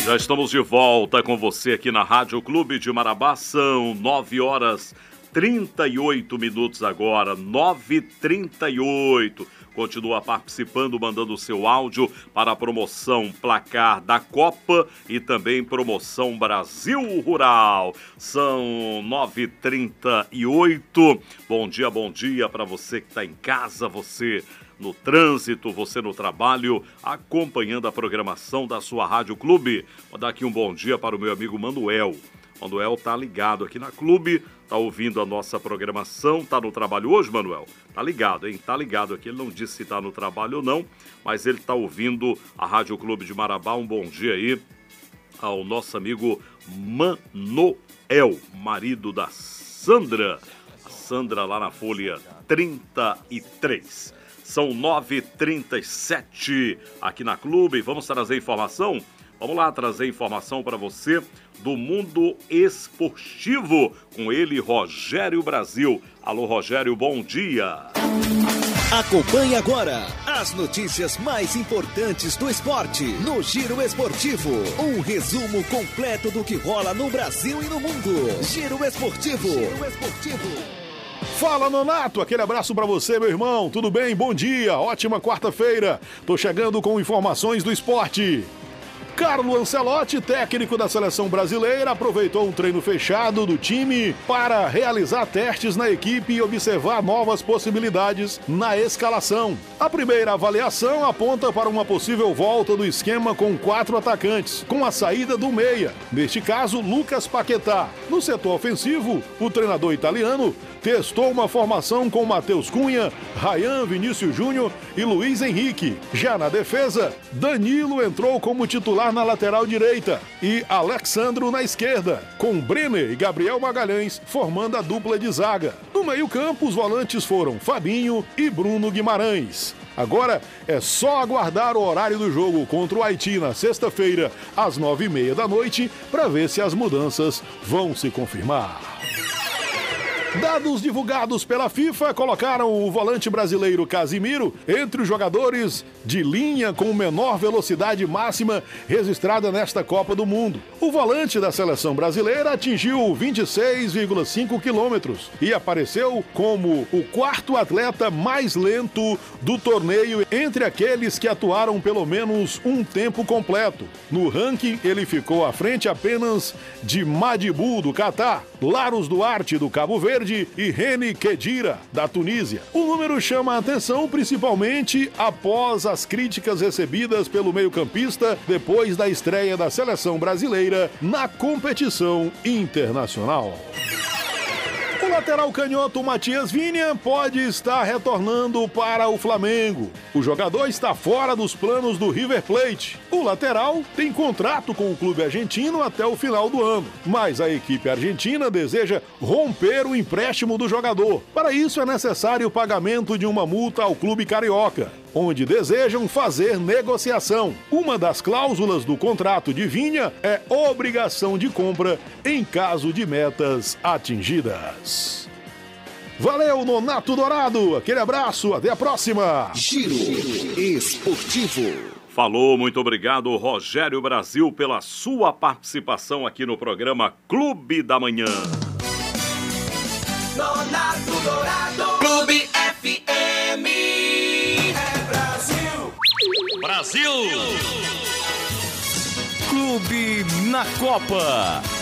Já estamos de volta com você aqui na Rádio Clube de Marabá. São 9h38 agora, 9h38. Continua participando, mandando o seu áudio para a promoção Placar da Copa e também promoção Brasil Rural. São 9h38. Bom dia para você que está em casa, você no trânsito, você no trabalho, acompanhando a programação da sua Rádio Clube. Vou dar aqui um bom dia para o meu amigo Manuel. Manuel tá ligado aqui na Clube, tá ouvindo a nossa programação, tá no trabalho hoje, Manuel? Tá ligado, hein? Tá ligado aqui, ele não disse se tá no trabalho ou não, mas ele tá ouvindo a Rádio Clube de Marabá. Um bom dia aí ao nosso amigo Manuel, marido da Sandra. A Sandra lá na folha 33. São 9h37 aqui na Clube. Vamos trazer informação? Vamos lá trazer informação para você do mundo esportivo com ele, Rogério Brasil. Alô, Rogério, bom dia. Acompanhe agora as notícias mais importantes do esporte no Giro Esportivo. Um resumo completo do que rola no Brasil e no mundo. Giro Esportivo. Giro Esportivo. Fala, Nonato, aquele abraço pra você, meu irmão. Tudo bem? Bom dia, ótima quarta-feira. Tô chegando com informações do esporte. Carlo Ancelotti, técnico da seleção brasileira, aproveitou um treino fechado do time para realizar testes na equipe e observar novas possibilidades na escalação. A primeira avaliação aponta para uma possível volta do esquema com 4 atacantes, com a saída do meia, neste caso Lucas Paquetá. No setor ofensivo, o treinador italiano testou uma formação com Matheus Cunha, Ryan, Vinícius Júnior e Luiz Henrique. Já na defesa, Danilo entrou como titular na lateral direita e Alexandro na esquerda, com Brenner e Gabriel Magalhães formando a dupla de zaga. No meio-campo, os volantes foram Fabinho e Bruno Guimarães. Agora é só aguardar o horário do jogo contra o Haiti na sexta-feira, às 9h30 da noite, para ver se as mudanças vão se confirmar. Dados divulgados pela FIFA colocaram o volante brasileiro Casimiro entre os jogadores de linha com menor velocidade máxima registrada nesta Copa do Mundo. O volante da seleção brasileira atingiu 26,5 quilômetros e apareceu como o 4º atleta mais lento do torneio entre aqueles que atuaram pelo menos um tempo completo. No ranking, ele ficou à frente apenas de Madibu, do Catar, Larus Duarte, do Cabo Verde, e Reni Khedira, da Tunísia. O número chama a atenção principalmente após as críticas recebidas pelo meio-campista depois da estreia da seleção brasileira na competição internacional. O lateral canhoto Matias Vinha pode estar retornando para o Flamengo. O jogador está fora dos planos do River Plate. O lateral tem contrato com o clube argentino até o final do ano, mas a equipe argentina deseja romper o empréstimo do jogador. Para isso é necessário o pagamento de uma multa ao clube carioca, onde desejam fazer negociação. Uma das cláusulas do contrato de Vinha é obrigação de compra em caso de metas atingidas. Valeu, Nonato Dourado. Aquele abraço, até a próxima. Giro Esportivo. Falou, muito obrigado, Rogério Brasil, pela sua participação aqui no programa Clube da Manhã. Nonato Dourado. Clube FM. Brasil! Clube na Copa.